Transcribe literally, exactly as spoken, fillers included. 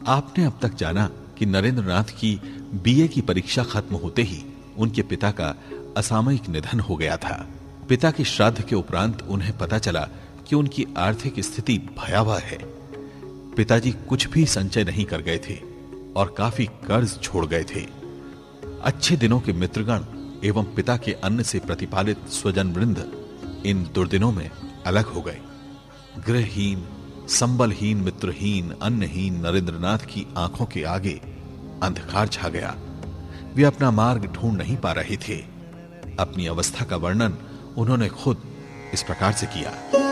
आपने अब तक जाना कि नरेंद्रनाथ की बीए की परीक्षा खत्म होते ही उनके पिता का असामयिक निधन हो गया था। पिता के श्राद्ध के उपरांत उन्हें पता चला कि उनकी आर्थिक स्थिति भयावह है। पिताजी कुछ भी संचय नहीं कर गए थे और काफी कर्ज छोड़ गए थे। अच्छे दिनों के मित्रगण एवं पिता के अन्न से प्रतिपालित स्वजन वृंद इन दुर्दिनों में अलग हो गए। गृहहीन, संबलहीन, मित्रहीन, अन्नहीन नरेंद्रनाथ की आंखों के आगे अंधकार छा गया। वे अपना मार्ग ढूंढ नहीं पा रहे थे। अपनी अवस्था का वर्णन उन्होंने खुद इस प्रकार से किया।